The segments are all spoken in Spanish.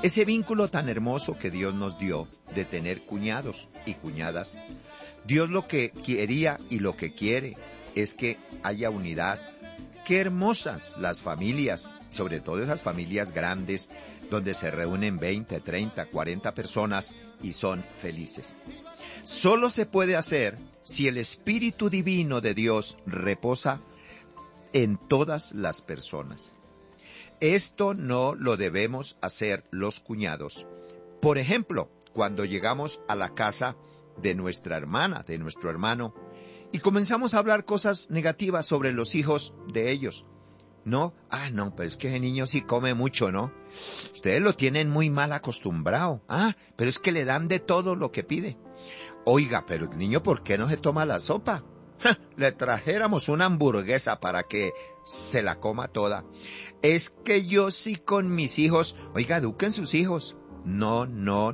Ese vínculo tan hermoso que Dios nos dio de tener cuñados y cuñadas. Dios lo que quería y lo que quiere es que haya unidad. Qué hermosas las familias, sobre todo esas familias grandes, donde se reúnen 20, 30, 40 personas y son felices. Solo se puede hacer si el Espíritu Divino de Dios reposa en todas las personas. Esto no lo debemos hacer los cuñados. Por ejemplo, cuando llegamos a la casa de nuestra hermana, de nuestro hermano, y comenzamos a hablar cosas negativas sobre los hijos de ellos. No, pero es que ese niño sí come mucho, ¿no? Ustedes lo tienen muy mal acostumbrado. Pero es que le dan de todo lo que pide. Oiga, pero el niño, ¿por qué no se toma la sopa? Le trajéramos una hamburguesa para que se la coma toda. Es que yo sí con mis hijos, oiga, eduquen sus hijos. No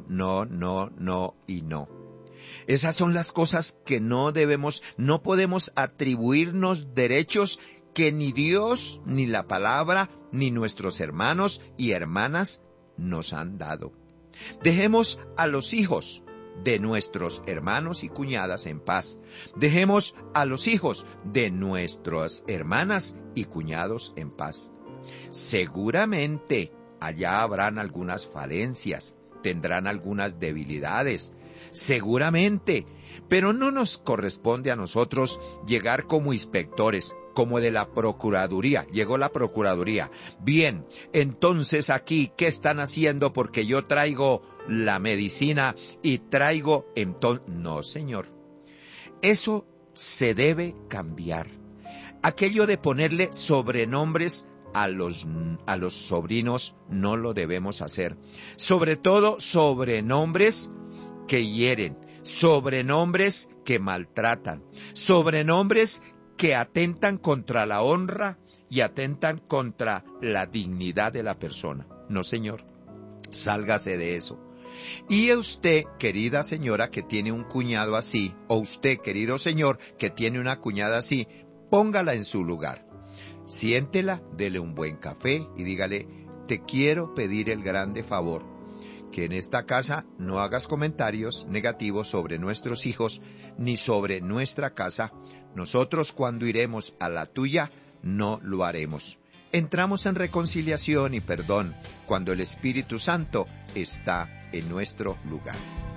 y no. Esas son las cosas que no podemos atribuirnos derechos que ni Dios, ni la palabra, ni nuestros hermanos y hermanas nos han dado. Dejemos a los hijos de nuestros hermanos y cuñadas en paz. Dejemos a los hijos de nuestras hermanas y cuñados en paz. Seguramente allá habrán algunas falencias, tendrán algunas debilidades, seguramente, pero no nos corresponde a nosotros llegar como inspectores, como de la Procuraduría. Llegó la Procuraduría. Bien, entonces aquí, ¿qué están haciendo? Porque yo traigo la medicina y traigo entonces... No, señor. Eso se debe cambiar. Aquello de ponerle sobrenombres a los sobrinos no lo debemos hacer. Sobre todo sobrenombres que hieren, sobrenombres que maltratan, sobrenombres que atentan contra la honra y atentan contra la dignidad de la persona. No, señor, sálgase de eso. Y usted, querida señora, que tiene un cuñado así, o usted, querido señor, que tiene una cuñada así, póngala en su lugar. Siéntela, dele un buen café y dígale, te quiero pedir el grande favor, que en esta casa no hagas comentarios negativos sobre nuestros hijos ni sobre nuestra casa. Nosotros cuando iremos a la tuya no lo haremos. Entramos en reconciliación y perdón cuando el Espíritu Santo está en nuestro lugar.